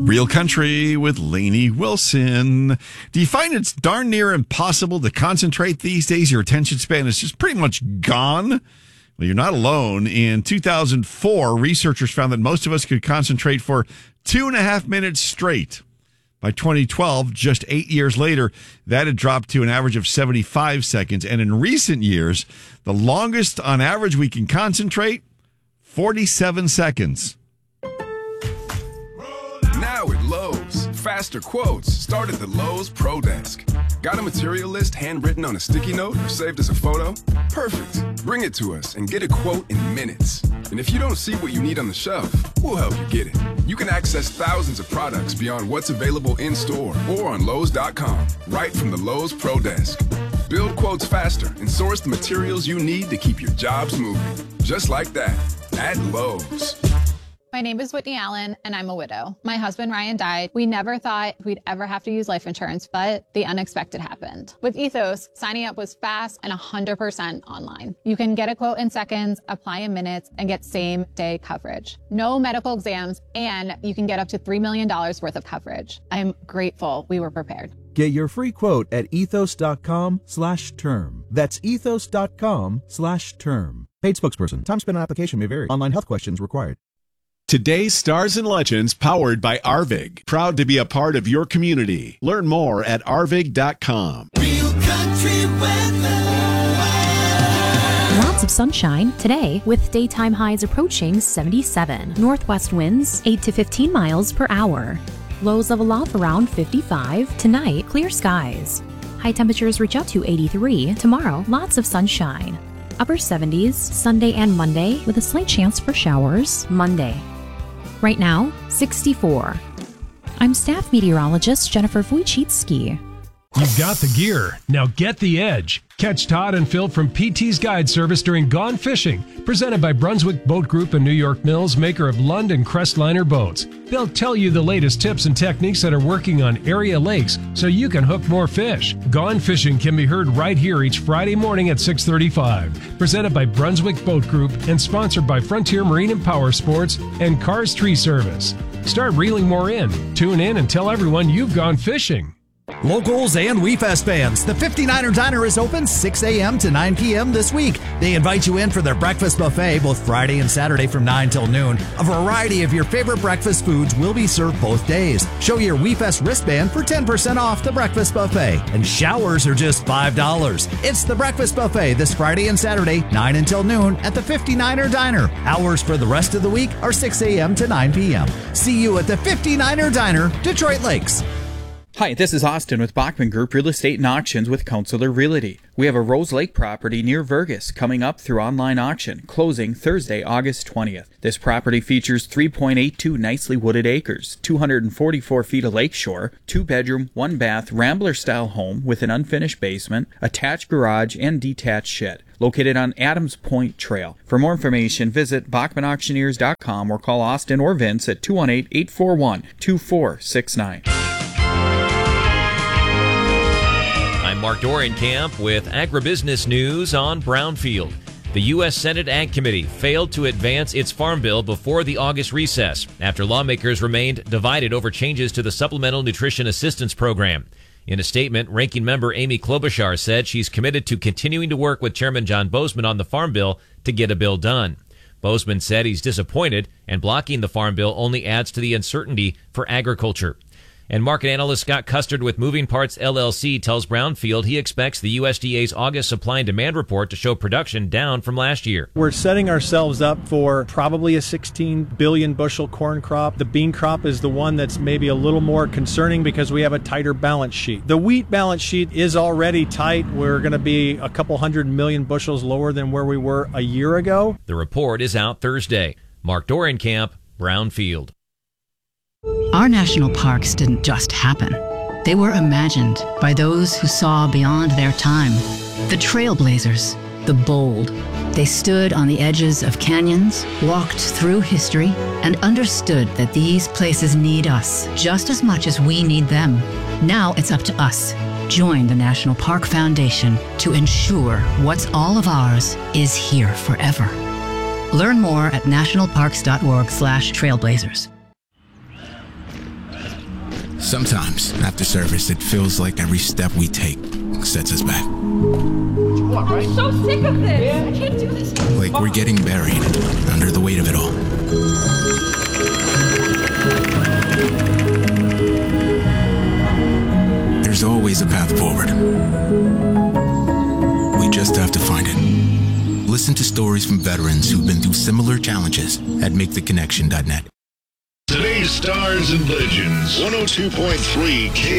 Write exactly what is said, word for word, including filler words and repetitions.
Real Country with Lainey Wilson. Do you find it's darn near impossible to concentrate these days? Your attention span is just pretty much gone? Well, you're not alone. In two thousand four, researchers found that most of us could concentrate for two and a half minutes straight. By twenty twelve, just eight years later, that had dropped to an average of seventy-five seconds. And in recent years, the longest on average we can concentrate, forty-seven seconds. Now at Lowe's, faster quotes start at the Lowe's Pro Desk. Got a material list handwritten on a sticky note or saved as a photo? Perfect. Bring it to us and get a quote in minutes. And if you don't see what you need on the shelf, we'll help you get it. You can access thousands of products beyond what's available in-store or on Lowe's dot com, right from the Lowe's Pro Desk. Build quotes faster and source the materials you need to keep your jobs moving. Just like that, at Lowe's. My name is Whitney Allen, and I'm a widow. My husband, Ryan, died. We never thought we'd ever have to use life insurance, but the unexpected happened. With Ethos, signing up was fast and one hundred percent online. You can get a quote in seconds, apply in minutes, and get same-day coverage. No medical exams, and you can get up to three million dollars worth of coverage. I'm grateful we were prepared. Get your free quote at ethos.com slash term. That's ethos.com slash term. Paid spokesperson. Time spent on application may vary. Online health questions required. Today's Stars and Legends, powered by Arvig. Proud to be a part of your community. Learn more at arvig dot com. Real country weather. Lots of sunshine today with daytime highs approaching seventy-seven. Northwest winds eight to fifteen miles per hour. Lows level off around fifty-five. Tonight, clear skies. High temperatures reach up to eighty-three. Tomorrow, lots of sunshine. Upper seventies Sunday and Monday with a slight chance for showers Monday. Right now, sixty-four. I'm staff meteorologist Jennifer Wojcicki. You've got the gear. Now get the edge. Catch Todd and Phil from P T's Guide Service during Gone Fishing, presented by Brunswick Boat Group and New York Mills, maker of Lund and Crestliner boats. They'll tell you the latest tips and techniques that are working on area lakes so you can hook more fish. Gone Fishing can be heard right here each Friday morning at six thirty-five. Presented by Brunswick Boat Group and sponsored by Frontier Marine and Power Sports and Cars Tree Service. Start reeling more in. Tune in and tell everyone you've gone fishing. Locals and WeFest fans, the fifty-niner Diner is open six a.m. to nine p.m. this week. They invite you in for their breakfast buffet both Friday and Saturday from nine till noon. A variety of your favorite breakfast foods will be served both days. Show your WeFest wristband for ten percent off the breakfast buffet. And showers are just five dollars. It's the breakfast buffet this Friday and Saturday, nine until noon at the fifty-niner Diner. Hours for the rest of the week are six a.m. to nine p.m. See you at the fifty-niner Diner, Detroit Lakes. Hi, this is Austin with Bachman Group Real Estate and Auctions with Counselor Realty. We have a Rose Lake property near Vergas coming up through online auction, closing Thursday, August twentieth. This property features three point eight two nicely wooded acres, two hundred forty-four feet of lakeshore, two bedroom, one bath, Rambler-style home with an unfinished basement, attached garage, and detached shed. Located on Adams Point Trail. For more information, visit Bachman Auctioneers dot com or call Austin or Vince at two one eight, eight four one, two four six nine. I'm Mark Dorenkamp with Agribusiness News on Brownfield. The U S Senate Ag Committee failed to advance its farm bill before the August recess after lawmakers remained divided over changes to the Supplemental Nutrition Assistance Program. In a statement, Ranking Member Amy Klobuchar said she's committed to continuing to work with Chairman John Bozeman on the farm bill to get a bill done. Bozeman said he's disappointed, and blocking the farm bill only adds to the uncertainty for agriculture. And market analyst Scott Custard with Moving Parts L L C tells Brownfield he expects the U S D A's August supply and demand report to show production down from last year. We're setting ourselves up for probably a sixteen billion bushel corn crop. The bean crop is the one that's maybe a little more concerning because we have a tighter balance sheet. The wheat balance sheet is already tight. We're going to be a couple hundred million bushels lower than where we were a year ago. The report is out Thursday. Mark Dorenkamp, Brownfield. Our national parks didn't just happen. They were imagined by those who saw beyond their time. The trailblazers, the bold. They stood on the edges of canyons, walked through history, and understood that these places need us just as much as we need them. Now it's up to us. Join the National Park Foundation to ensure what's all of ours is here forever. Learn more at nationalparks dot org slash trailblazers. Sometimes, after service, it feels like every step we take sets us back. I'm so sick of this. I can't do this. Like we're getting buried under the weight of it all. There's always a path forward. We just have to find it. Listen to stories from veterans who've been through similar challenges at make the connection dot net. Today's Stars and Legends, one oh two point three K